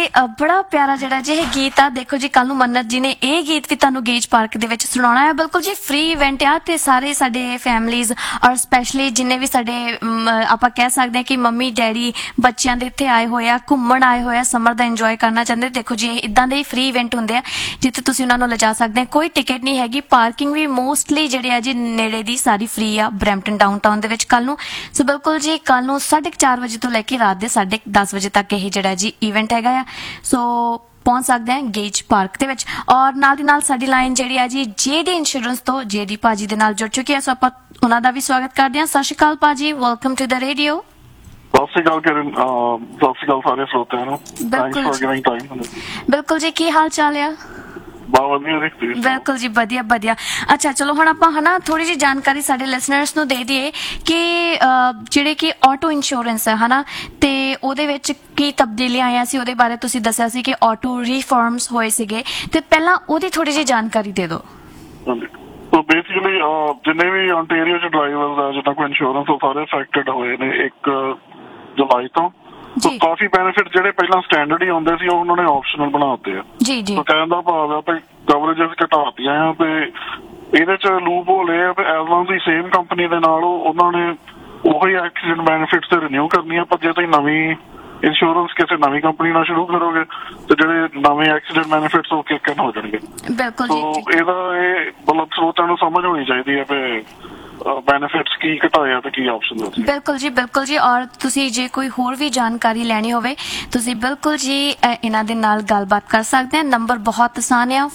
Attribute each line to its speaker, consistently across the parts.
Speaker 1: ਬੜਾ ਪਿਆਰਾ ਜਿਹੜਾ ਜੀ ਇਹ ਗੀਤ ਆ। ਦੇਖੋ ਜੀ ਕੱਲ ਨੂੰ ਮੰਨਤ ਜੀ ਨੇ ਇਹ ਗੀਤ ਵੀ ਤੁਹਾਨੂੰ ਗੇਜ ਪਾਰਕ ਦੇ ਵਿੱਚ ਸੁਣਾਉਣਾ ਹੈ। ਬਿਲਕੁਲ ਜੀ ਫ੍ਰੀ ਇਵੈਂਟ ਆ ਤੇ ਸਾਰੇ ਸਾਡੇ ਫੈਮਲੀਜ਼ ਔਰ ਸਪੈਸ਼ਲੀ ਜਿੰਨੇ ਵੀ ਸਾਡੇ ਆਪਾਂ ਕਹਿ ਸਕਦੇ ਹਾਂ ਕਿ ਮੰਮੀ ਡੈਡੀ ਬੱਚਿਆਂ ਦੇ ਇੱਥੇ ਆਏ ਹੋਏ ਆ, ਘੁੰਮਣ ਆਏ ਹੋਏ ਆ, ਸਮਰ ਦਾ ਇੰਜੋਏ ਕਰਨਾ ਚਾਹੁੰਦੇ। ਦੇਖੋ ਜੀ ਇਦਾਂ ਦੇ ਹੀ ਫ੍ਰੀ ਇਵੈਂਟ ਹੁੰਦੇ ਆ ਜਿੱਥੇ ਤੁਸੀਂ ਉਹਨਾਂ ਨੂੰ ਲਿਜਾ ਸਕਦੇ ਆ। ਕੋਈ ਟਿਕਟ ਨਹੀਂ ਹੈਗੀ। ਪਾਰਕਿੰਗ ਵੀ ਮੋਸਟਲੀ ਜਿਹੜੇ ਆ ਜੀ ਨੇੜੇ ਦੀ ਸਾਰੀ ਫ੍ਰੀ ਆ ਬਰੈਂਪਟਨ ਡਾਊਨਟਾਊਨ ਦੇ ਵਿੱਚ ਕੱਲ ਨੂੰ। ਸੋ ਬਿਲਕੁਲ ਜੀ ਕੱਲ ਨੂੰ 4:30 ਵਜੇ ਤੋਂ ਲੈ ਕੇ ਰਾਤ ਦੇ 10:30 ਵਜੇ ਤੱਕ ਇਹ ਜਿਹੜਾ ਜੀ ਇਵੈਂਟ ਹੈਗਾ ਆ। ਸੋ ਪਹੁੰਚ ਸਕਦੇ ਆ ਗੇਜ ਪਾਰਕ ਦੇ ਵਿੱਚ। ਔਰ ਨਾਲ ਦੀ ਨਾਲ ਸਾਡੀ ਲਾਈਨ ਜਿਹੜੀ ਆ ਜੀ ਜੇਡੀ ਇੰਸ਼ੋਰੈਂਸ ਤੋਂ ਜੇਡੀ ਭਾਜੀ ਦੇ ਨਾਲ ਜੁੜ ਚੁੱਕੀ ਆ। ਸੋ ਆਪਾਂ ਉਹਨਾਂ ਦਾ ਵੀ ਸਵਾਗਤ ਕਰਦੇ ਹਾਂ। ਸਤਿ ਸ਼੍ਰੀ ਅਕਾਲ ਭਾਜੀ, ਵੈਲਕਮ ਟੂ ਦ ਰੇਡੀਓ।
Speaker 2: ਸਤਿ ਸ਼੍ਰੀ ਅਕਾਲ ਕਿਰਨ, ਸਤਿ ਸ਼੍ਰੀ ਅਕਾਲ ਸਾਰੇ ਸਰੋਤਿਆਂ ਨੂੰ। Thanks for giving time.
Speaker 1: ਬਿਲਕੁਲ ਜੀ, ਕੀ ਹਾਲ ਚਾਲ ਆ? ਬਿਲਕੁਲ ਜੀ ਵਧੀਆ ਵਧੀਆ। ਅੱਛਾ ਚਲੋ ਹੁਣ ਆਪਾਂ ਹਨਾ ਥੋੜੀ ਜਿਹੀ ਜਾਣਕਾਰੀ ਸਾਡੇ ਲਿਸਨਰਸ ਨੂੰ ਦੇ ਦਈਏ ਕਿ ਜਿਹੜੇ ਕਿ ਆਟੋ ਇੰਸ਼ੋਰੈਂਸ ਹੈ ਹਨਾ ਤੇ ਉਹਦੇ ਵਿੱਚ ਕੀ ਤਬਦੀਲੀਆਂ ਆਈਆਂ ਸੀ, ਉਹਦੇ ਬਾਰੇ ਤੁਸੀਂ ਦੱਸਿਆ ਸੀ ਕਿ ਆਟੋ ਰੀਫਾਰਮਸ ਹੋਏ ਸੀਗੇ, ਤੇ ਪਹਿਲਾਂ ਉਹਦੀ ਥੋੜੀ ਜਿਹੀ ਜਾਣਕਾਰੀ ਦੇ ਦਿਓ।
Speaker 2: ਸੋ ਬੇਸਿਕਲੀ ਜਿੰਨੇ ਵੀ ontario ਚ ਡਰਾਈਵਰਸ ਆ ਜਿਨ੍ਹਾਂ ਕੋਲ ਇੰਸ਼ੋਰੈਂਸ ਉਹ ਸਾਰੇ ਅਫੈਕਟਡ ਹੋਏ ਨੇ 1 ਜੁਲਾਈ ਤੋਂ। ਸੋ ਕਾਫੀ ਬੈਨੀਫਿਟ ਜਿਹੜੇ ਪਹਿਲਾਂ ਸਟੈਂਡਰਡ ਹੀ ਹੁੰਦੇ ਸੀ ਉਹ ਉਹਨਾਂ ਨੇ ਆਪਸ਼ਨਲ ਬਣਾ ਦਿੱਤੇ ਆ।
Speaker 1: ਜੀ ਜੀ।
Speaker 2: ਕਹਿਣ ਦਾ ਭਾਵ ਆ ਵੀ ਕਵਰੇਜਸ ਘਟਾਤੀਆਂ ਆ ਤੇ ਇਹਦੇ ਚ ਲੂਪ ਹੋਲੇ ਆ ਵੀ ਐਜ਼ ਲੌਂਗ ਦੀ ਸੇਮ ਕੰਪਨੀ ਦੇ ਨਾਲ ਉਹਨਾਂ ਨੇ ਉਹੀ ਐਕਸੀਡੈਂਟ ਬੈਨੀਫਿਟਸ ਤੇ ਰਿਨਿਊ ਕਰਨੀਆਂ। ਪਰ ਜੇ ਤੁਸੀਂ ਨਵੀਂ ਇੰਸ਼ੋਰੈਂਸ ਕਿਸੇ ਨਵੀਂ ਕੰਪਨੀ ਨਾਲ ਸ਼ੁਰੂ ਕਰੋਗੇ ਤੇ ਜਿਹੜੇ ਨਵੇਂ ਐਕਸੀਡੈਂਟ ਬੈਨੀਫਿਟਸ ਉਹ ਕਿੱਕ ਇਨ ਹੋ ਜਾਣਗੇ।
Speaker 1: ਬਿਲਕੁਲ ਜੀ।
Speaker 2: ਇਹਦਾ ਇਹ ਮਤਲਬ ਸਰੋਤਾਂ ਨੂੰ ਸਮਝ ਹੋਣੀ ਚਾਹੀਦੀ ਹੈ ਵੀ ਬੈਨੀਫਿਟਸ ਕੀ ਘਟਾਏ ਆ ਤੇ ਕੀ ਆਪਸ਼ਨ ਨੇ।
Speaker 1: ਬਿਲਕੁਲ ਜੀ ਬਿਲਕੁਲ ਜੀ। ਔਰ ਤੁਸੀਂ ਜੇ ਕੋਈ ਹੋਰ ਵੀ ਜਾਣਕਾਰੀ ਲੈਣੀ ਹੋਵੇ ਤੁਸੀਂ ਬਿਲਕੁਲ ਜੀ ਇਹਨਾਂ ਦੇ ਨਾਲ ਗੱਲਬਾਤ ਕਰ ਸਕਦੇ ਆ। ਨੰਬਰ ਬਹੁਤ ਆਸਾਨ ਆ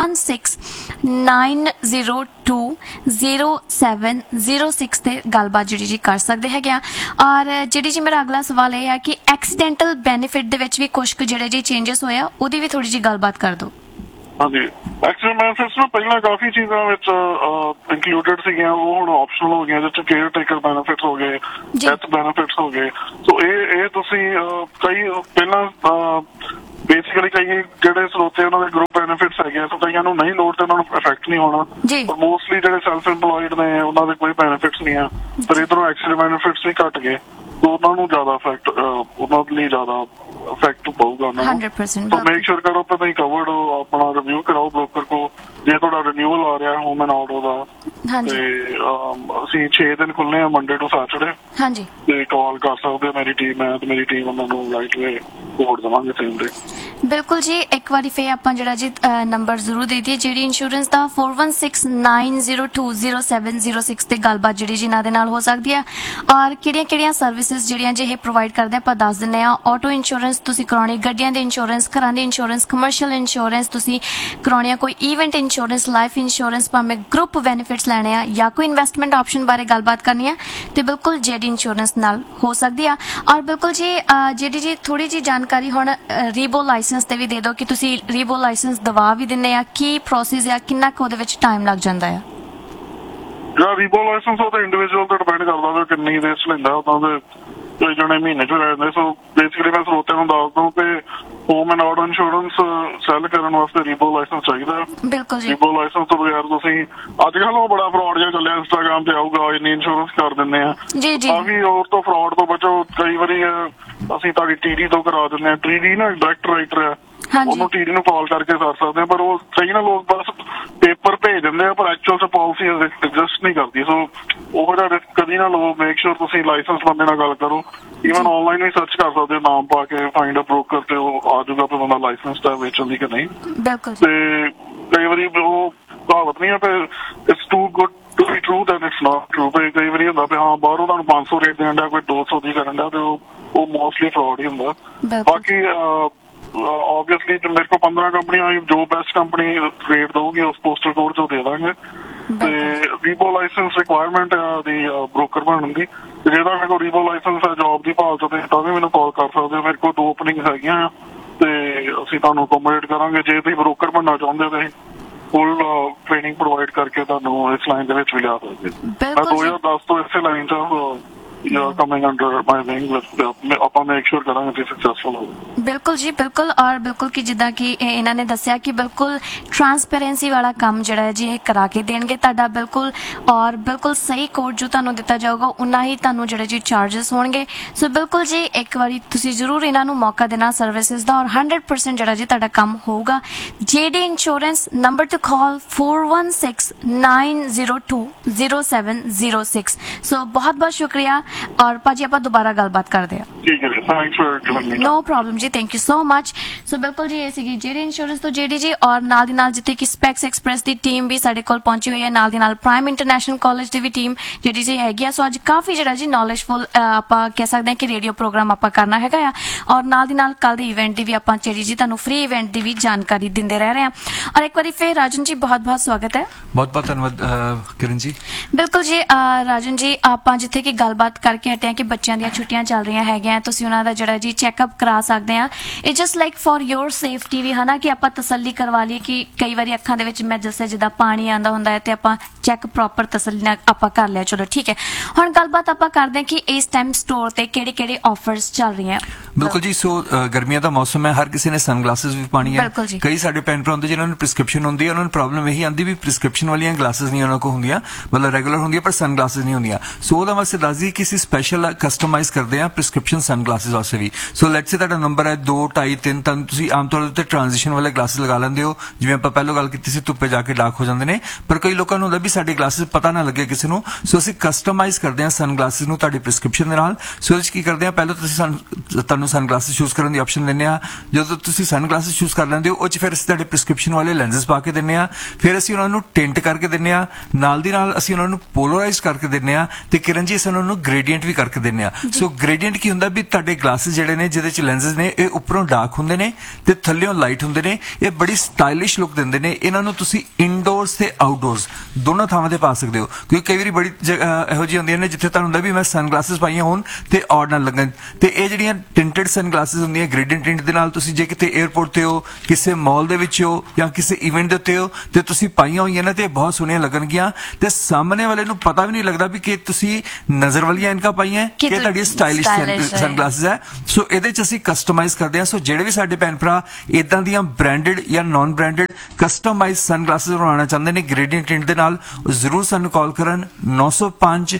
Speaker 1: 4169020706 ਤੇ ਗੱਲਬਾਤ ਜਿਹੜੀ ਜੀ ਕਰ ਸਕਦੇ ਹੈਗੇ ਆ। ਔਰ ਜਿਹੜੀ ਜੀ ਮੇਰਾ ਅਗਲਾ ਸਵਾਲ ਇਹ ਹੈ ਕਿ ਐਕਸੀਡੈਂਟਲ ਬੈਨੀਫਿਟ ਦੇ ਵਿੱਚ ਵੀ ਕੁਝ ਕੁ ਜਿਹੜੇ ਜੀ ਚੇਂਜਸ ਹੋਇਆ ਉਹਦੀ ਵੀ ਥੋੜੀ ਜੀ ਗੱਲਬਾਤ ਕਰ ਦਿਓ।
Speaker 2: ਹਾਂਜੀ, ਐਕਸੀਡੈਂਟ ਬੈਨੀਫਿਟਸ ਨਾ ਪਹਿਲਾਂ ਕਾਫੀ ਚੀਜ਼ਾਂ ਵਿੱਚ ਇਨਕਲੂਡਡ ਸੀਗੀਆਂ, ਉਹ ਹੁਣ ਆਪਸ਼ਨਲ ਹੋ ਗਈਆਂ। ਜਿਸ ਚ ਕੇਅਰ ਟੇਕਰ ਬੈਨੀਫਿਟਸ ਹੋ ਗਏ, ਡੈਥ ਬੈਨੀਫਿਟਸ ਹੋ ਗਏ। ਸੋ ਇਹ ਤੁਸੀਂ ਕਈ ਪਹਿਲਾਂ ਬੇਸਿਕਲੀ ਕਈ ਜਿਹੜੇ ਸਰੋਤੇ ਉਹਨਾਂ ਦੇ ਗਰੁੱਪ ਬੈਨੀਫਿਟਸ ਹੈਗੇ ਸੋ ਕਈਆਂ ਨੂੰ ਨਹੀਂ ਲੋੜ ਤੇ ਉਹਨਾਂ ਨੂੰ ਇਫੈਕਟ ਨਹੀਂ ਹੋਣਾ। ਪਰ ਮੋਸਟਲੀ ਜਿਹੜੇ ਸੈਲਫ ਇੰਪਲੋਇਡ ਨੇ ਉਹਨਾਂ ਦੇ ਕੋਈ ਬੈਨੀਫਿਟਸ ਨਹੀਂ ਆ। ਪਰ ਇੱਧਰੋਂ ਐਕਸੀਡੈਂਟ ਬੈਨੀਫਿਟਸ ਵੀ ਘੱਟ ਗਏ ਸੋ ਉਹਨਾਂ ਨੂੰ ਜ਼ਿਆਦਾ ਇਫੈਕਟ ਉਹਨਾਂ ਲਈ ਜ਼ਿਆਦਾ ਇਫੈਕਟ ਪਊਗਾ ਉਹਨਾਂ ਨੂੰ। ਸੋ ਮੇਕ ਸ਼ੋਰ ਕਰੋ ਕਿ ਤੁਸੀਂ ਕਵਰਡ ਹੋ, ਆਪਣਾ ਰਿਵਿਊ ਕਰਾਓ ਬ੍ਰੋਕਰ ਕੋ। ਜੇ ਤੁਹਾਡਾ ਰਿਨਿਊਅਲ ਆ ਰਿਹਾ ਹੋਮ ਐਂਡ ਆਟੋ ਦਾ ਤੇ ਅਸੀਂ 6 ਦਿਨ ਖੁੱਲ੍ਹੇ ਆ ਮੰਡੇ ਟੂ ਸੈਟਰਡੇ ਤੇ ਕਾਲ ਕਰ ਸਕਦੇ ਹੋ। ਮੇਰੀ ਟੀਮ ਹੈ ਤੇ ਮੇਰੀ ਟੀਮ ਉਹਨਾਂ ਨੂੰ ਲਾਈਟ ਵੇ ਕੋਡ ਦੇਵਾਂਗੇ ਸੇਮ ਡੇ।
Speaker 1: ਬਿਲਕੁਲ ਜੀ। ਇੱਕ ਵਾਰੀ ਫੇਰ ਆਪਾਂ ਜਿਹੜਾ ਜੀ ਨੰਬਰ ਜ਼ਰੂਰ ਦੇ ਦਈਏ ਜਿਹੜੀ ਇੰਸ਼ੋਰੈਂਸ ਦਾ 4169020706 ਤੇ ਗੱਲਬਾਤ ਜਿਹੜੀ ਜੀ ਇਹਨਾਂ ਦੇ ਨਾਲ ਹੋ ਸਕਦੀ ਹੈ। ਔਰ ਕਿਹੜੀਆਂ ਸਰਵਿਸਿਜ਼ ਜਿਹੜੀਆਂ ਜੇ ਇਹ ਪ੍ਰੋਵਾਈਡ ਕਰਦੇ ਆਪਾਂ ਦੱਸ ਦਿੰਦੇ ਆ। ਆਟੋ ਇੰਸ਼ੋਰੈਂਸ ਤੁਸੀਂ ਕਰਾਉਣੀ, ਗੱਡੀਆਂ ਦੇ ਇੰਸ਼ੋਰੈਂਸ, ਘਰਾਂ ਦੀ ਇੰਸ਼ੋਰੈਂਸ, ਕਮਰਸ਼ੀਅਲ ਇੰਸ਼ੋਰੈਂਸ ਤੁਸੀਂ ਕਰਾਉਣੀ ਆ, ਕੋਈ ਈਵੈਂਟ ਇੰਸ਼ੋਰੈਂਸ, ਲਾਈਫ ਇੰਸ਼ੋਰੈਂਸ, ਭਾਵੇਂ ਗਰੁੱਪ ਬੈਨੀਫਿਟਸ ਲੈਣੇ ਆ ਜਾਂ ਕੋਈ ਇਨਵੈਸਟਮੈਂਟ ਆਪਸ਼ਨ ਬਾਰੇ ਗੱਲਬਾਤ ਕਰਨੀ ਆ ਤੇ ਬਿਲਕੁਲ ਜੇਡੀ ਇੰਸ਼ੋਰੈਂਸ ਨਾਲ ਹੋ ਸਕਦੀ ਆ। ਔਰ ਬਿਲਕੁਲ ਜੀ ਜਿਹੜੀ ਜੀ ਥੋੜੀ ਜੀ ਜਾਣਕਾਰੀ ਹੁਣ ਰੀਬੋ ਲਾਇਸੈਂਸ ਤੇ ਵੀ ਦੇ ਦਿਓ ਕਿ ਤੁਸੀਂ ਰੀਬੋ ਲਾਇਸੈਂਸ ਦਵਾ ਵੀ ਦਿੰਦੇ ਆ, ਕੀ ਪ੍ਰੋਸੈਸ ਆ, ਕਿੰਨਾ ਕੁ ਉਹਦੇ ਵਿੱਚ ਟਾਈਮ ਲੱਗ ਜਾਂਦਾ ਆ?
Speaker 2: ਜਿਹੜਾ ਰੀਬੋ ਲਾਇਸੈਂਸ ਉਹ ਤਾਂ ਇੰਡੀਵਿਜੂਅਲ ਤੇ ਡਿਪੈਂਡ ਕਰਦਾ ਵੀ ਕਿੰਨੀ ਦੇਰ ਚ ਲੈਂਦਾ। ਉਦਾਂ ਦੇ ਕਈ ਜਣੇ ਮਹੀਨੇ ਚ ਲੈ ਜਾਂਦੇ। ਸੋ ਬੇਸਿਕਲੀ ਮੈਂ ਸਰੋਤਿਆਂ ਨੂੰ ਦੱਸ ਦਊਂ ਕਿ home and auto insurance cell ਕਰਨ ਵਾਸਤੇ ਰੀਬੋ ਲਾਇਸੈਂਸ ਚਾਹੀਦਾ।
Speaker 1: ਬਿਲਕੁਲ ਜੀ।
Speaker 2: ਰੀਬੋ ਲਾਇਸੈਂਸ ਤੋਂ ਬਗੈਰ ਤੁਸੀਂ ਅੱਜ ਕੱਲ੍ਹ ਉਹ ਬੜਾ ਫਰਾਡ ਜਿਹਾ ਚੱਲਿਆ ਇੰਸਟਾਗ੍ਰਾਮ ਤੇ ਆਊਗਾ ਇੰਨੀ ਇੰਸ਼ੋਰੈਂਸ ਕਰ ਦਿੰਦੇ ਆ। ਕਾਫੀ ਹੋਰ ਤੋਂ ਫਰਾਡ ਤੋਂ ਬਚੋ। ਕਈ ਵਾਰੀ ਅਸੀਂ ਤੁਹਾਡੀ ਟੀਡੀ ਤੋਂ ਕਰਾ ਦਿੰਦੇ ਆ। ਟੀਡੀ ਨਾ ਡਾਇਰੈਕਟ ਰਾਈਟਰ ਆ, ਉਹਨੂੰ ਟੀਡੀ ਨੂੰ ਕਾਲ ਕਰਕੇ ਕਰ ਸਕਦੇ ਆ। ਪਰ ਉਹ ਕਈ ਨਾ ਲੋਕ ਬਸ ਪੇਪਰ ਭੇਜ ਦਿੰਦੇ ਆ ਪਰ ਐਕਚੁਅਲ ਚ ਪਾਲਿਸੀ ਐਗਜ਼ਿਸਟ ਨਹੀਂ ਕਰਦੀ। ਸੋ ਉਹ ਜਿਹੜਾ ਰਿਸਕ ਕਦੀ ਨਾ ਲਓ। ਮੇਕ ਸ਼ੋਰ ਤੁਸੀਂ ਲਾਇਸੈਂਸ ਬੰਦੇ ਨਾਲ ਗੱਲ ਕਰੋ। ਈਵਨ ਆਨਲਾਈਨ ਵੀ ਸਰਚ ਕਰ ਸਕਦੇ ਹੋ, ਨਾਮ ਪਾ ਕੇ ਫਾਈਂਡ ਅ ਬ੍ਰੋਕਰ ਤੇ ਉਹ ਆ ਜਾਊਗਾ ਕਿ ਬੰਦਾ ਲਾਇਸੈਂਸ ਹੈ ਵੇਚਣ ਦੀ ਕਿ ਨਹੀਂ। ਤੇ ਕਈ ਵਾਰੀ ਉਹ ਕਹਾਵਤ ਨਹੀਂ ਹੈ ਤੇ it's too good to be true then it's not true. ਕਈ ਵਾਰੀ ਹੁੰਦਾ ਵੀ ਹਾਂ ਬਾਹਰੋਂ ਤੁਹਾਨੂੰ 500 ਰੇਟ ਦੇਣ ਡਿਆ, ਕੋਈ 200 ਦੀ ਕਰਨ ਡਿਆ ਤੇ ਉਹ ਮੋਸਟਲੀ ਫਰਾਡ ਹੀ ਹੁੰਦਾ। ਬਾਕੀ obviously ਮੇਰੇ ਕੋਲ 15 ਕੰਪਨੀਆਂ ਜੋ ਬੈਸਟ ਕੰਪਨੀ ਰੇਟ ਦਊਗੀ ਉਸ ਪੋਸਟਲ ਕੋਡ ਚੋਂ ਦੇ ਦਾਂਗੇ। ਤੇ ਰੀਬੋ ਲਾਇਸੈਂਸ ਰਿਕੁਆਇਰਮੈਂਟ ਆ ਦੀ ਬ੍ਰੋਕਰ ਬਣਨ ਦੀ। ਜਿਹੜਾ ਮੇਰੇ ਕੋਲ ਰੀਬੋ ਲਾਇਸੈਂਸ ਹੈ ਜੋਬ ਦੀ ਭਾਲ ਚ ਤਾਂ ਵੀ ਮੈਨੂੰ ਕਾਲ ਕਰ ਸਕਦੇ ਹੋ। ਮੇਰੇ ਕੋਲ 2 ਓਪਨਿੰਗ ਹੈਗੀਆਂ ਆ ਤੇ ਅਸੀਂ ਤੁਹਾਨੂੰ ਅਕੋਮੋਡੇਟ ਕਰਾਂਗੇ। ਜੇ ਤੁਸੀਂ ਬ੍ਰੋਕਰ ਬਣਨਾ ਚਾਹੁੰਦੇ ਹੋ ਤੇ ਫੁੱਲ ਟ੍ਰੇਨਿੰਗ ਪ੍ਰੋਵਾਈਡ ਕਰਕੇ ਤੁਹਾਨੂੰ ਇਸ ਲਾਈਨ ਦੇ ਵਿੱਚ ਵੀ ਲਿਆ ਸਕਦੇ। ਮੈਂ 2010 ਤੋਂ ਇਸੇ ਲਾਈਨ ਚ ਕਮਿੰਗ ਅੰਡਰ ਮਾਈ ਵਿੰਗ ਆਪਾਂ ਮੇਕ ਸ਼ੋਰ ਕਰਾਂਗੇ ਕਿ ਸਕਸੈਸਫੁਲ ਹੋਵੇ।
Speaker 1: ਬਿਲਕੁਲ ਜੀ ਬਿਲਕੁਲ, ਔਰ ਬਿਲਕੁਲ ਕਿ ਜਿੱਦਾਂ ਕਿ ਇਹਨਾਂ ਨੇ ਦੱਸਿਆ ਕਿ ਬਿਲਕੁਲ ਟਰਾਂਸਪੇਰੈਂਸੀ ਵਾਲਾ ਕੰਮ ਜਿਹੜਾ ਹੈ ਜੀ ਇਹ ਕਰਾ ਕੇ ਦੇਣਗੇ ਤੁਹਾਡਾ ਬਿਲਕੁਲ, ਔਰ ਬਿਲਕੁਲ ਸਹੀ ਕੋਡ ਜੋ ਤੁਹਾਨੂੰ ਦਿੱਤਾ ਜਾਊਗਾ ਉਨਾ ਹੀ ਤੁਹਾਨੂੰ ਜਿਹੜੇ ਜੀ ਚਾਰजेस ਹੋਣਗੇ। ਸੋ ਬਿਲਕੁਲ ਜੀ ਇੱਕ ਵਾਰੀ ਤੁਸੀਂ ਜ਼ਰੂਰ ਇਹਨਾਂ ਨੂੰ ਮੌਕਾ ਦੇਣਾ ਸਰਵਿਸਿਜ਼ ਦਾ, ਔਰ 100% ਜਿਹੜਾ ਜੀ ਤੁਹਾਡਾ ਕੰਮ ਹੋਊਗਾ। JD ਇੰਸ਼ੋਰੈਂਸ ਨੰਬਰ ਟੂ ਕਾਲ 4169020706। ਸੋ ਬਹੁਤ ਬਹੁਤ ਸ਼ੁਕਰੀਆ, ਔਰ ਭਾਜੀ ਆਪਾਂ ਦੁਬਾਰਾ ਗੱਲਬਾਤ ਕਰਦੇ ਹਾਂ।
Speaker 2: ਠੀਕ ਹੈ ਜੀ, thanks for giving me.
Speaker 1: No problem ਜੀ, ਥੈਂਕ ਯੂ ਸੋ ਮਚ। ਸੋ ਬਿਲਕੁਲ ਜੀ ਇਹ ਸੀਗੀ JD ਇੰਸ਼ੋਰੈਂਸ ਤੋਂ JD ਜੀ, ਔਰ ਨਾਲ ਦੀ ਨਾਲ ਜਿੱਥੇ ਕਿ ਸਪੈਕਸ ਐਕਸਪ੍ਰੈਸ ਦੀ ਟੀਮ ਵੀ ਸਾਡੇ ਕੋਲ ਪਹੁੰਚੀ ਹੋਈ ਹੈ, ਨਾਲ ਦੀ ਨਾਲ ਪ੍ਰਾਈਮ ਇੰਟਰਨੈਸ਼ਨਲ ਕਾਲਜ ਦੀ ਵੀ ਟੀਮ ਜਿਹੜੀ ਜੀ ਹੈਗੀ ਆ। ਸੋ ਅੱਜ ਕਾਫੀ ਜਿਹੜਾ ਜੀ ਨੌਲੇਜਫੁਲ ਆਪਾਂ ਕਹਿ ਸਕਦੇ ਹਾਂ ਕਿ ਰੇਡੀਓ ਪ੍ਰੋਗਰਾਮ ਆਪਾਂ ਕਰਨਾ ਹੈਗਾ ਆ, ਔਰ ਨਾਲ ਦੀ ਨਾਲ ਕੱਲ ਦੇ ਇਵੈਂਟ ਦੀ ਵੀ ਆਪਾਂ ਜਿਹੜੀ ਜੀ ਤੁਹਾਨੂੰ ਫ੍ਰੀ ਇਵੈਂਟ ਦੀ ਵੀ ਜਾਣਕਾਰੀ ਦਿੰਦੇ ਰਹਿ ਰਹੇ ਹਾਂ। ਔਰ ਇੱਕ ਵਾਰੀ ਫਿਰ ਰਾਜਨ ਜੀ ਬਹੁਤ ਬਹੁਤ ਸਵਾਗਤ ਹੈ।
Speaker 3: ਬਹੁਤ ਬਹੁਤ ਧੰਨਵਾਦ ਕਿਰਨ ਜੀ।
Speaker 1: ਬਿਲਕੁਲ ਜੀ ਰਾਜਨ ਜੀ, ਆਪਾਂ ਜਿੱਥੇ ਕਿ ਗੱਲਬਾਤ ਕਰਕੇ ਹਟੇ ਹਾਂ ਕਿ ਬੱਚਿਆਂ ਦੀਆਂ ਛੁੱਟੀਆਂ ਚੱਲ ਰਹੀਆਂ ਹੈਗੀਆਂ, ਤੁਸੀਂ ਉਹਨਾਂ ਦਾ ਜਿਹੜਾ ਜੀ ਚੈੱਕਅਪ ਕਰਾ ਸਕਦੇ ਆ। It just like for your safety ਵੀ ਹਨਾ, ਕਿ ਆਪਾਂ ਤਸੱਲੀ ਕਰਵਾ ਲਈਏ ਕਿ ਕਈ ਵਾਰੀ ਅੱਖਾਂ ਦੇ ਵਿੱਚ ਮੈਂ ਦੱਸਿਆ ਜਿੱਦਾਂ ਪਾਣੀ ਆਉਂਦਾ ਹੁੰਦਾ ਹੈ ਤੇ ਆਪਾਂ ਚੈੱਕ ਪ੍ਰੋਪਰ ਤਸੱਲੀ ਨਾਲ ਆਪਾਂ ਕਰ ਲਿਆ। ਚਲੋ ਠੀਕ ਹੈ, ਹੁਣ ਗੱਲਬਾਤ ਆਪਾਂ ਕਰਦੇ ਹਾਂ ਕਿ ਇਸ ਟਾਈਮ ਸਟੋਰ ਤੇ ਕਿਹੜੇ ਕਿਹੜੇ ਆਫਰਸ ਚੱਲ ਰਹੀਆਂ।
Speaker 3: ਬਿਲਕੁਲ ਜੀ, ਸੋ ਗਰਮੀਆਂ ਦਾ ਮੌਸਮ ਹੈ, ਹਰ ਕਿਸੇ ਨੇ ਸਨਗਲਾਸਿਸ ਵੀ ਪਾਣੀ ਹੈ। ਕਈ ਸਾਡੇ ਭੈਣ ਭਰਾ ਹੁੰਦੇ ਜਿਨ੍ਹਾਂ ਨੂੰ ਪ੍ਰਿਸਕ੍ਰਿਪਸ਼ਨ ਹੁੰਦੀ ਹੈ, ਉਹਨਾਂ ਨੂੰ ਪ੍ਰੋਬਲਮ ਇਹੀ ਆਉਂਦੀ ਵੀ ਪ੍ਰਿਸਕ੍ਰਿਪਸ਼ਨ ਵਾਲੀਆਂ ਗਲਾਸਿਸ ਨਹੀਂ ਉਹਨਾਂ ਕੋਲ ਹੁੰਦੀਆਂ, ਮਤਲਬ ਰੈਗੂਲਰ ਹੁੰਦੀਆਂ ਪਰ ਸਨਗਲਾਸਿਸ ਨਹੀਂ ਹੁੰਦੀਆਂ। ਸੋ ਉਹਦਾ ਵਾਸਤੇ ਦੱਸ ਦਈਏ ਕਿ ਅਸੀਂ ਸਪੈਸ਼ਲ ਕਸਟਮਾਈਜ਼ ਕਰਦੇ ਹਾਂ ਪ੍ਰਿਸਕ੍ਰਿਪਸ਼ਨ ਸਨਗਲਾਸਿਸ ਵਾਸਤੇ ਵੀ। ਸੋ ਲੈਟਸ ਸੇ ਤੁਹਾਡਾ ਨੰਬਰ ਹੈ 2, 2.5, 3, ਤਾਂ ਤੁਸੀਂ ਆਮ ਤੌਰ ਤੇ ਟ੍ਰਾਂਜੀਸ਼ਨ ਵਾਲੇ ਗਲਾਸਿਸ ਲਗਾ ਲੈਂਦੇ ਹੋ, ਜਿਵੇਂ ਆਪਾਂ ਪਹਿਲਾਂ ਗੱਲ ਕੀਤੀ ਸੀ ਧੁੱਪੇ ਜਾ ਕੇ ਡਾਰਕ ਹੋ ਜਾਂਦੇ ਨੇ, ਪਰ ਕਈ ਲੋਕਾਂ ਨੂੰ ਹੁੰਦਾ ਵੀ ਸਾਡੇ ਗਲਾਸਿਸ ਪਤਾ ਨਾ ਲੱਗੇ ਕਿਸੇ ਨੂੰ। ਸੋ ਅਸੀਂ ਕਸਟਮਾਈਜ਼ ਕਰਦੇ ਹਾਂ ਸਨਗਲਾਸਿਸ ਨੂੰ ਤੁਹਾਡੀ ਪ੍ਰਿਸਕ੍ਰਿਪਸ਼ਨ ਦੇ ਨਾਲ। ਸੋ ਇਹਦੇ 'ਚ ਕੀ ਕਰਦੇ ਹਾਂ, ਪਹਿਲਾਂ ਤੁਹਾਨੂੰ ਸਨਗਲਾਸਿਸ ਚੂਜ਼ ਕਰਨ ਦੀ ਆਪਸ਼ਨ ਦਿੰਦੇ ਹਾਂ। ਜਦੋਂ ਤੁਸੀਂ ਸਨਗਲਾਸਿਸ ਚੂਜ਼ ਕਰ ਲੈਂਦੇ ਹੋ ਉਹ 'ਚ ਫਿਰ ਅਸੀਂ ਤੁਹਾਡੇ ਪ੍ਰਿਸਕ੍ਰਿਪਸ਼ਨ ਵਾਲੇ ਲੈਂਸਸ ਪਾ ਕੇ ਦਿੰਦੇ ਹਾਂ, ਫਿਰ ਅਸੀਂ ਉਹਨਾਂ ਨੂੰ ਟਿੰਟ ਕਰਕੇ ਦਿੰਦੇ ਹਾਂ, ਨਾਲ ਦੀ ਨਾਲ ਅਸੀਂ ਉਹਨਾਂ ਨੂੰ ਪੋਲਰਾਈਜ਼ ਕਰਕੇ ਦਿੰਦੇ ਹਾਂ, ਤੇ ਕਿਰਨ ਜੀ ਅਸੀਂ ਉਹਨਾਂ ਨੂੰ ਗ੍ਰੇਡੀਐਂਟ ਵੀ ਕਰਕੇ ਦਿੰਦੇ ਹਾਂ। ਸੋ ਗ੍ਰੇਡੀਐਂਟ ਕੀ ਹੁੰਦਾ ਵੀ ਤੁਹਾਡੇ ਗਲਾਸਿਸ ਜਿਹੜੇ ਨੇ ਜਿਹਦੇ 'ਚ ਲੈਂਸਸ ਨੇ ਇਹ ਉੱਪਰੋਂ ਡਾਰਕ ਹੁੰਦੇ ਨੇ ਤੇ ਥੱਲਿਓਂ ਲਾਈਟ ਹੁੰਦੇ ਨੇ, ਇਹ ਬੜੀ ਸਟਾਈਲਿਸ਼ ਲੁੱਕ ਦਿੰਦੇ ਨੇ। ਇਹਨਾਂ ਨੂੰ ਤੁਸੀਂ ਇਨਡੋਰਸ ਤੇ ਆਊਟਡੋਰਸ ਦੋਨੋਂ ਥਾਵਾਂ ਤੇ ਪਾ ਸਕਦੇ ਹੋ, ਕਿਉਂਕਿ ਕਈ ਵਾਰੀ ਬੜੀ ਇਹੋ ਜਿਹੀ ਹੁੰਦੀਆਂ ਨੇ ਜਿੱਥੇ ਤੁਹਾਨੂੰ ਹੁੰਦਾ ਵੀ ਮੈਂ ਸਨਗਲਾਸਿਸ ਪਾਈਆਂ ਹੋਣ ਤੇ ਔਡ ਨਾ ਲੱਗਣ, ਤੇ ਇਹ ਜਿਹੜੀਆਂ ਟਿੰਟਡ ਸਨਗਲਾਸਿਸ ਹੁੰਦੀਆਂ ਗ੍ਰੇਡੀਐਂਟ ਟਿੰਟ ਦੇ ਨਾਲ, ਤੁਸੀਂ ਜੇ ਕਿਤੇ 에ਅਰਪੋਰਟ ਤੇ ਹੋ, ਕਿਸੇ ਮਾਲ ਦੇ ਵਿੱਚ ਹੋ ਜਾਂ ਕਿਸੇ ਇਵੈਂਟ ਦੇ ਉੱਤੇ ਹੋ ਤੇ ਤੁਸੀਂ ਪਾਈਆਂ ਹੋਈਆਂ ਨੇ ਤੇ ਬਹੁਤ ਸੋਹਣੀਆਂ ਲੱਗਣਗੀਆਂ, ਤੇ ਸਾਹਮਣੇ ਵਾਲੇ ਨੂੰ ਪਤਾ ਵੀ ਨਹੀਂ ਲੱਗਦਾ ਵੀ ਕਿ ਤੁਸੀਂ ਨਜ਼ਰ ਵਾਲੀਆਂ ਐਨਕਾਂ ਪਾਈਆਂ ਕਿ ਤੁਹਾਡੀ ਸਟਾਈਲਿਸ਼ ਸਨਗਲਾਸਿਸ ਹੈ। ਸੋ ਇਹਦੇ 'ਚ ਅਸੀਂ ਕਸਟਮਾਈਜ਼ ਕਰਦੇ ਹਾਂ। ਸੋ ਜਿਹੜੇ ਵੀ ਸਾਡੇ ਭੈਣ ਭਰਾ ਇਦਾਂ ਦੀਆਂ ਬ੍ਰਾਂਡਡ ਜਾਂ ਨਾਨ ਬ੍ਰਾਂਡਡ ਕਸਟਮਾਈਜ਼ ਸਨਗਲਾਸਿਸ ਬਣਾਉਣਾ ਚਾਹੁੰਦੇ ਨੇ ਗ੍ਰੇਡੀਐਂਟ ਟਿੰਟ ਦੇ ਨਾਲ, ਜ਼ਰੂਰ ਸਾਨੂੰ ਕਾਲ ਕਰਨ 905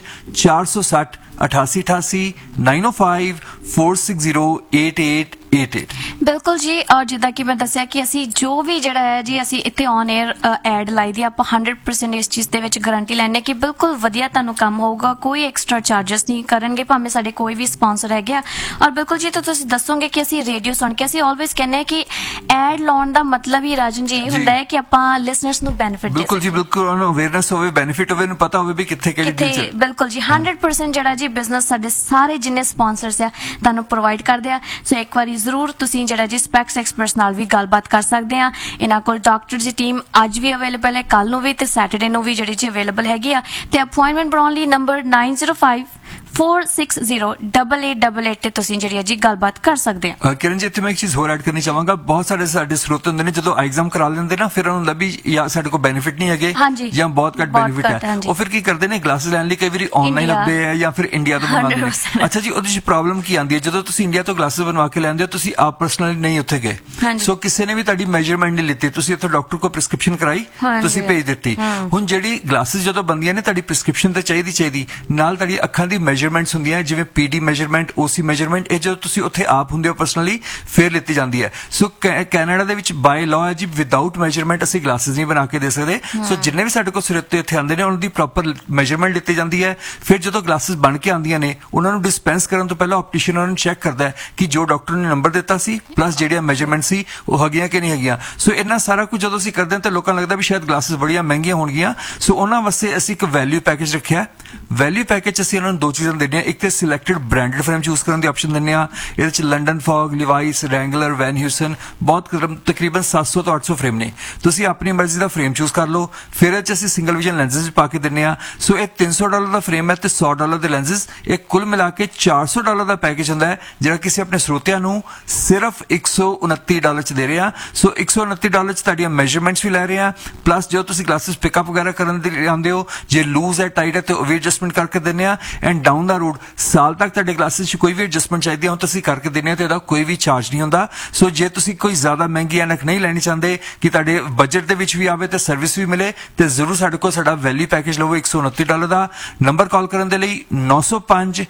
Speaker 3: 460 8888 905 460 8888। ਬਿਲਕੁਲ ਜੀ, ਔਰ ਜਿੱਦਾਂ ਕਿ ਮੈਂ ਦੱਸਿਆ ਕਿ ਅਸੀਂ ਜੋ ਵੀ ਜਿਹੜਾ ਹੈ ਜੀ ਅਸੀਂ ਇੱਥੇ ਔਨ 에ਅਰ ਐਡ ਲਾਈ ਦੀ, ਆਪਾਂ 100% ਇਸ ਚੀਜ਼ ਦੇ ਵਿੱਚ ਗਾਰੰਟੀ ਲੈਣੇ ਕਿ ਬਿਲਕੁਲ ਵਧੀਆ ਤੁਹਾਨੂੰ ਕੰਮ ਹੋਊਗਾ, ਕੋਈ ਐਕਸਟਰਾ ਚਾਰजेस ਨਹੀਂ ਕਰਨਗੇ ਭਾਵੇਂ ਸਾਡੇ ਕੋਈ ਵੀ ਸਪਾਂਸਰ ਹੈਗੇ ਆ। ਔਰ ਬਿਲਕੁਲ ਜੀ ਤਾਂ ਤੁਸੀਂ ਦੱਸੋਗੇ ਕਿ ਅਸੀਂ ਰੇਡੀਓ ਸੁਣ ਕੇ, ਅਸੀਂ ਆਲਵੇਜ਼ ਕਹਿੰਦੇ ਹਾਂ ਕਿ ਐਡ ਲਾਉਣ ਦਾ ਮਤਲਬ ਹੀ ਰਾਜਨ ਜੀ ਇਹ ਹੁੰਦਾ ਹੈ ਕਿ ਆਪਾਂ ਲਿਸਨਰਸ ਨੂੰ ਬੈਨੀਫਿਟ। ਬਿਲਕੁਲ ਜੀ, ਬਿਲਕੁਲ ਉਹਨੂੰ ਅਵੇਅਰਨੈਸ ਹੋਵੇ, ਬੈਨੀਫਿਟ ਹੋਵੇ, ਨੂੰ ਪਤਾ ਹੋਵੇ ਵੀ ਕਿੱਥੇ ਕਿਹੜੀ ਡੀਲ ਹੈ। ਬਿਲਕੁਲ ਜੀ, 100% ਜਿਹੜਾ ਜੀ ਬਿਜ਼ਨਸ ਸਾਡੇ ਸਾਰੇ ਜਿੰਨੇ ਸਪਾਂਸਰਸ ਆ ਤੁਹਾਨੂੰ ਪ੍ਰੋਵਾਈਡ ਕਰਦੇ ਆ। ਸੋ ਇੱਕ ਵਾਰੀ ਜ਼ਰੂਰ ਤੁਸੀਂ ਜਿਹੜਾ ਜੀ ਸਪੈਕਸ ਐਕਸਪਰਟਸ ਨਾਲ ਵੀ ਗੱਲਬਾਤ ਕਰ ਸਕਦੇ ਆ। ਇਹਨਾਂ ਕੋਲ ਡਾਕਟਰਸ ਦੀ ਟੀਮ ਅੱਜ ਵੀ ਅਵੇਲੇਬਲ ਹੈ, ਕੱਲ ਨੂੰ ਵੀ ਤੇ ਸੈਟਰਡੇ ਨੂੰ ਵੀ ਜਿਹੜੀ ਜੀ ਅਵੇਲੇਬਲ ਹੈਗੀ ਆ। ਤੇ ਅਪਾਇੰਟਮੈਂਟ ਬਣਾਉਣ ਲਈ ਨੰਬਰ 905 4608888 ਤੇ ਤੁਸੀਂ ਜਿਹੜੀ ਜੀ ਗੱਲਬਾਤ ਕਰ ਸਕਦੇ ਆ। ਕਿਰਨ ਜੀ, ਇੱਥੇ ਮੈਂ ਇੱਕ ਚੀਜ਼ ਹੋਰ ਐਡ ਕਰਨੀ ਚਾਹਾਂਗਾ। ਬਹੁਤ ਸਾਡੇ ਸਰੋਤੇ ਹੁੰਦੇ ਨੇ ਜਦੋਂ ਐਗਜ਼ਾਮ ਕਰਾ ਲੈਂਦੇ ਨਾ, ਫਿਰ ਉਹਨਾਂ ਦਾ ਵੀ ਜਾਂ ਸਾਡੇ ਕੋਲ ਬੈਨੀਫਿਟ ਨਹੀਂ ਹੈਗੇ ਜਾਂ ਬਹੁਤ ਘੱਟ ਬੈਨੀਫਿਟ ਹੈ, ਉਹ ਫਿਰ ਕੀ ਕਰਦੇ ਨੇ ਗਲਾਸਿਸ ਲੈਣ ਲਈ ਕਈ ਵਾਰੀ ਆਨਲਾਈਨ ਲੱਭਦੇ ਆ ਜਾਂ ਫਿਰ ਇੰਡੀਆ ਤੋਂ ਬਣਵਾਉਂਦੇ ਨੇ। ਅੱਛਾ ਜੀ, ਉਹਦੇ 'ਚ ਪ੍ਰੋਬਲਮ ਕੀ ਆਉਂਦੀ ਹੈ, ਜਦੋਂ ਤੁਸੀਂ ਇੰਡੀਆ ਤੋਂ ਗਲਾਸਿਸ ਬਣਵਾ ਕੇ ਲੈਂਦੇ ਹੋ ਤੁਸੀਂ ਆਪ ਪਰਸਨਲੀ ਨਹੀਂ ਉੱਥੇ ਗਏ, ਸੋ ਕਿਸੇ ਨੇ ਵੀ ਤੁਹਾਡੀ ਮੈਜਰਮੈਂਟ ਨਹੀਂ ਲਿੱਤੀ, ਤੁਸੀਂ ਇੱਥੋਂ ਡਾਕਟਰ ਕੋਲ ਪ੍ਰਿਸਕ੍ਰਿਪਸ਼ਨ ਕਰਾਈ, ਤੁਸੀਂ ਭੇਜ ਦਿੱਤੀ। ਹੁਣ ਜਿਹੜੀ ਗਲਾਸਿਸ ਜਦੋਂ ਬਣਦੀਆਂ ਨੇ ਤੁਹਾਡੀ ਪ੍ਰਿਸਕ੍ਰਿਪਸ਼ਨ ਤੇ ਚਾਹੀਦੀ ਨਾਲ ਤੁਹਾਡੀ ਅੱਖਾਂ ਦੀ ਮੈਜਰਮੈਂਟਸ ਹੁੰਦੀਆਂ, ਜਿਵੇਂ PD ਮੈਜਰਮੈਂਟ, OC ਮੈਜਰਮੈਂਟ, ਇਹ ਜਦੋਂ ਤੁਸੀਂ ਉੱਥੇ ਆਪ ਹੁੰਦੇ ਹੋ ਪਰਸਨਲੀ ਫਿਰ ਲਿੱਤੀ ਜਾਂਦੀ ਹੈ। ਸੋ ਕੈਨੇਡਾ ਦੇ ਵਿੱਚ ਬਾਈ ਲਾਅ ਹੈ ਜੀ ਵਿਦਆਊਟ ਮੈਜਰਮੈਂਟ ਅਸੀਂ ਗਲਾਸਿਸ ਨਹੀਂ ਬਣਾ ਕੇ ਦੇ ਸਕਦੇ। ਸੋ ਜਿੰਨੇ ਵੀ ਸਾਡੇ ਕੋਲ ਸਰੋਤੇ ਇੱਥੇ ਆਉਂਦੇ ਨੇ ਉਹਨਾਂ ਦੀ ਪ੍ਰੋਪਰ ਮੈਜਰਮੈਂਟ ਲਿੱਤੀ ਜਾਂਦੀ ਹੈ। ਫਿਰ ਜਦੋਂ ਗਲਾਸਿਸ ਬਣ ਕੇ ਆਉਂਦੀਆਂ ਨੇ ਉਹਨਾਂ ਨੂੰ ਡਿਸਪੈਂਸ ਕਰਨ ਤੋਂ ਪਹਿਲਾਂ ਆਪਟੀਸ਼ੀਅਨ ਉਹਨਾਂ ਨੂੰ ਚੈੱਕ ਕਰਦਾ ਹੈ ਕਿ ਜੋ ਡਾਕਟਰ ਨੇ ਨੰਬਰ ਦਿੱਤਾ ਸੀ ਪਲੱਸ ਜਿਹੜੀਆਂ ਮੈਜਰਮੈਂਟ ਸੀ ਉਹ ਹੈਗੀਆਂ ਕਿ ਨਹੀਂ ਹੈਗੀਆਂ। ਸੋ ਇੰਨਾ ਸਾਰਾ ਕੁਝ ਜਦੋਂ ਅਸੀਂ ਕਰਦੇ ਹਾਂ ਤਾਂ ਲੋਕਾਂ ਨੂੰ ਲੱਗਦਾ ਵੀ ਸ਼ਾਇਦ ਗਲਾਸਿਸ ਬੜੀਆਂ ਮਹਿੰਗੀਆਂ ਹੋਣਗੀਆਂ। ਸੋ ਉਹਨਾਂ ਵਾਸਤੇ ਅਸੀਂ ਇੱਕ ਵੈਲਿਊ ਪੈਕੇਜ ਰੱਖਿਆ। ਵੈਲਿਊ ਪੈਕੇਜ ਅਸੀਂ ਉਹਨਾਂ ਨੂੰ ਦੋ ਚੀਜ਼ਾਂ ਦਿੰਦੇ ਹਾਂ, ਇੱਕ ਤੇ ਸਿਲੈਕਟਡ ਬ੍ਰਾਂਡਡ ਫਰੇਮ ਚੂਜ਼ ਕਰਨ ਦੀ ਆਪਸ਼ਨ ਦਿੰਦੇ ਹਾਂ। ਇਹਦੇ ਚ ਲੰਡਨ ਫੌਗ, ਲਿਵਾਈਸ, ਰੈਂਗਲਰ, ਵੈਨ ਹਿਊਸਨ, ਬਹੁਤ ਤਕਰੀਬਨ 700 ਤੋਂ 800 ਫਰੇਮ ਨੇ। ਤੁਸੀਂ ਆਪਣੀ ਮਰਜ਼ੀ ਦਾ ਫਰੇਮ ਚੂਜ਼ ਕਰ ਲਓ। ਫਿਰ ਇਹ ਚ ਅਸੀਂ ਸਿੰਗਲ ਵਿਜ਼ਨ ਲੈਂਸਸ ਪਾ ਕੇ ਦਿੰਦੇ ਹਾਂ। ਸੋ ਇਹ $300 ਦਾ ਫਰੇਮ ਹੈ ਤੇ $100 ਦੇ ਲੈਂਸਸ, ਇਹ ਕੁੱਲ ਮਿਲਾ ਕੇ $400 ਦਾ ਪੈਕੇਜ ਹੁੰਦਾ ਹੈ, ਜਿਹੜਾ ਕਿਸੇ ਆਪਣੇ ਸਰੋਤਿਆਂ ਨੂੰ ਸਿਰਫ $129 ਚ ਦੇ ਰਹੇ ਹਾਂ। ਸੋ $129 ਚ ਤੁਹਾਡੀਆਂ ਮੈਜਰਮੈਂਟਸ ਵੀ ਲੈ ਰਹੇ ਹਾਂ, ਪਲੱਸ ਜੋ ਤੁਸੀਂ ਗਲਾਸਿਸ ਪਿਕਅਪ ਵਗੈਰਾ ਕਰਨ ਦੇ ਆਉਂਦੇ ਹੋ, ਜੇ ਲੂਜ਼ ਹੈ ਟਾਈਟ ਹੈ ਤੇ ਉਹ ਵੀ ਐਡਜਸਟਮੈਂਟ ਕਰਕੇ ਦਿੰਦੇ ਹਾਂ। And down down the road ਸਾਲ ਤੱਕ ਤੁਹਾਡੇ ਕਲਾਸਿਸ 'ਚ ਕੋਈ ਵੀ ਐਡਜਸਟਮੈਂਟ ਚਾਹੀਦੀ ਹੋ ਤੁਸੀਂ ਕਰਕੇ ਦਿੰਦੇ ਹੋ ਤੇ ਇਹਦਾ ਕੋਈ ਵੀ ਚਾਰਜ ਨਹੀਂ ਹੁੰਦਾ। ਸੋ ਜੇ ਤੁਸੀਂ ਕੋਈ ਜ਼ਿਆਦਾ ਮਹਿੰਗੀ ਐਨਕ ਨਹੀਂ ਲੈਣੀ ਚਾਹੁੰਦੇ ਕਿ ਤੁਹਾਡੇ ਬਜਟ ਦੇ ਵਿੱਚ ਵੀ ਆਵੇ ਤੇ ਸਰਵਿਸ ਵੀ ਮਿਲੇ ਤੇ ਜ਼ਰੂਰ ਸਾਡੇ ਕੋਲ ਸਾਡਾ ਵੈਲਿਊ ਪੈਕੇਜ ਲਵੋ $129 ਦਾ। ਨੰਬਰ ਕਾਲ ਕਰਨ ਦੇ ਲਈ 905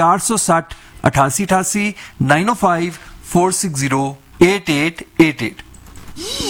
Speaker 3: 460 8888 905 460 8888।